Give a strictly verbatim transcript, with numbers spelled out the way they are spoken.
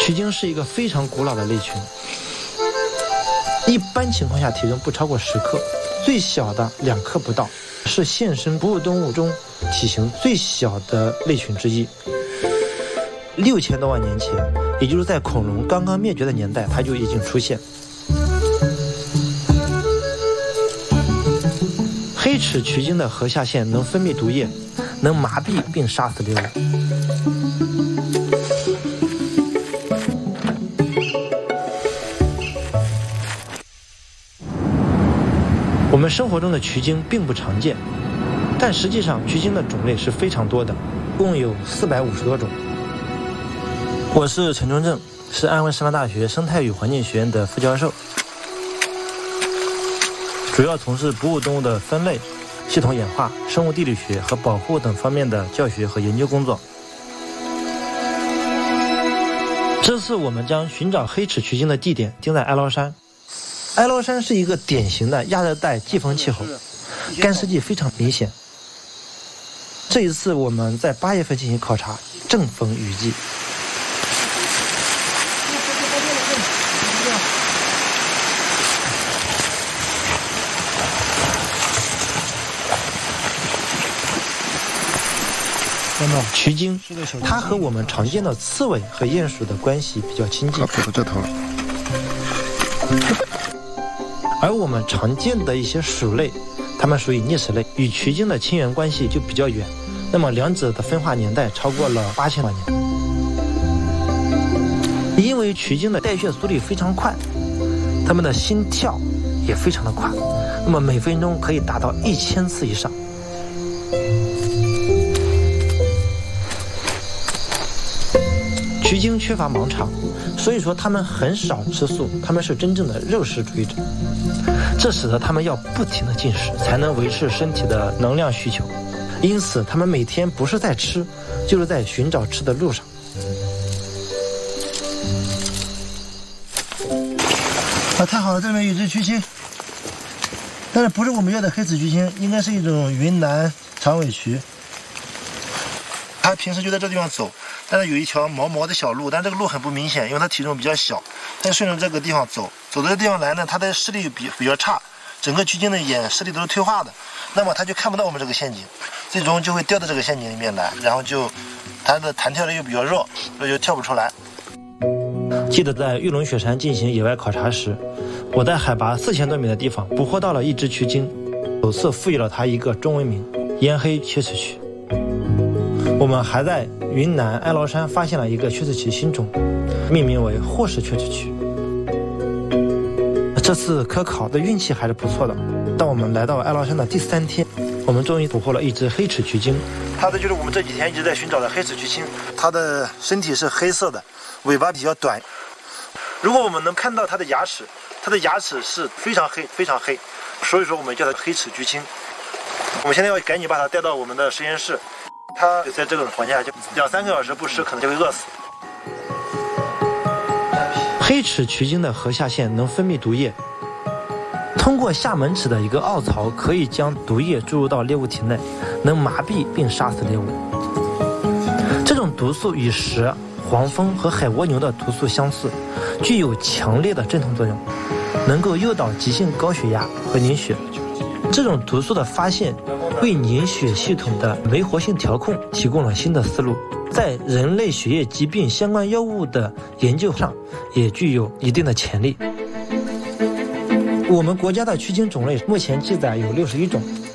曲鲸是一个非常古老的类群，一般情况下体重不超过十克，最小的两克不到，是现生哺乳动物中体型最小的类群之一。六千多万年前，也就是在恐龙刚刚灭绝的年代，它就已经出现。黑齿曲鲸的颌下腺能分泌毒液，能麻痹并杀死猎物。我们生活中的曲鲸并不常见，但实际上曲鲸的种类是非常多的，共有四百五十多种。我是陈忠正，是安徽师范大学生态与环境学院的副教授，主要从事哺乳动物的分类、系统演化、生物地理学和保护等方面的教学和研究工作。这次我们将寻找黑齿曲鲸的地点定在哀牢山。哀牢山是一个典型的亚热带季风气候，干湿季非常明显。这一次我们在八月份进行考察，正逢雨季。曲鲸，它和我们常见的刺猬和鼹鼠的关系比较亲近。 跑到这头了。 而我们常见的一些鼠类，它们属于啮齿类，与曲鲸的亲缘关系就比较远。那么两者的分化年代超过了八千万年。因为曲鲸的代谢速率非常快，它们的心跳也非常的快，那么每分钟可以达到一千次以上。曲鲸缺乏盲肠，所以说它们很少吃素，它们是真正的肉食主义者，这使得它们要不停的进食，才能维持身体的能量需求。因此它们每天不是在吃，就是在寻找吃的路上。 啊，太好了，这里面有只曲鲸，但是不是我们要的黑齿曲鲸，应该是一种云南长尾曲。它平时就在这地方走，但是有一条毛毛的小路，但这个路很不明显，因为它体重比较小。它顺着这个地方走，走到这地方来呢，它的视力比比较差，整个曲鲸的眼视力都是退化的，那么它就看不到我们这个陷阱，最终就会掉到这个陷阱里面来，然后就它的弹跳力又比较弱，所以就跳不出来。 记得在玉龙雪山进行野外考察时，我在海拔四千多米的地方捕获到了一只曲鲸，首次赋予了它一个中文名——烟黑缺齿曲。我们还在云南哀牢山发现了一个缺齿曲新种，命名为霍氏缺齿曲。这次科考的运气还是不错的。当我们来到哀牢山的第三天，我们终于捕获了一只黑齿曲鲸。它的就是我们这几天一直在寻找的黑齿曲鲸，它的身体是黑色的，尾巴比较短。如果我们能看到它的牙齿，它的牙齿是非常黑非常黑，所以说我们叫它黑齿曲鲸。我们现在要赶紧把它带到我们的实验室，它在这种环境下就两三个小时不吃，可能就会饿死。黑齿曲鲸的颌下腺能分泌毒液，通过下门齿的一个凹槽，可以将毒液注入到猎物体内，能麻痹并杀死猎物。这种毒素与蛇、黄蜂和海蜗牛的毒素相似，具有强烈的镇痛作用，能够诱导急性高血压和凝血。这种毒素的发现为凝血系统的酶活性调控提供了新的思路，在人类血液疾病相关药物的研究上也具有一定的潜力。我们国家的曲鲸种类目前记载有六十一种，